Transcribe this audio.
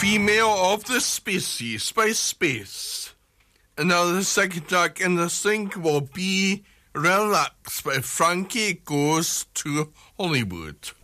Female of the Species by Space. And now the second track in the sync will be Relax by Frankie Goes to Hollywood.